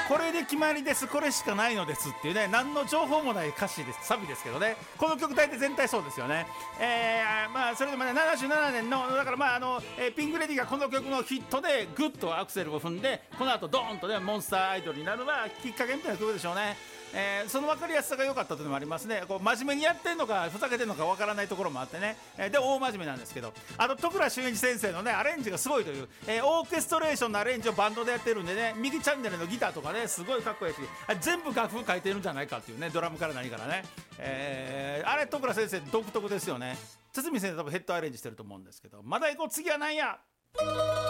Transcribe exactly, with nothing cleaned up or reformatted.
これで決まりです、これしかないのですっていうね、何の情報もない歌詞です、サビですけどね。この曲大体全体そうですよね。えー、まあそれでもねななじゅうななねんのだからまああの、えー、ピンクレディがこの曲のヒットでグッとアクセルを踏んで、この後ドーンとねモンスターアイドルになるのはきっかけみたいな曲でしょうね。えー、その分かりやすさが良かったというのもありますね。こう真面目にやってんのかふざけてんのか分からないところもあってね、えー、で大真面目なんですけど、あと徳倉俊一先生のねアレンジがすごいという、えー、オーケストレーションのアレンジをバンドでやってるんでね、右チャンネルのギターとかねすごいかっこいいし、全部楽譜書いてるんじゃないかっていうね、ドラムから何からね、えー、あれ徳倉先生独特ですよね。堤先生多分ヘッドアレンジしてると思うんですけど、まだ行こう次は何や。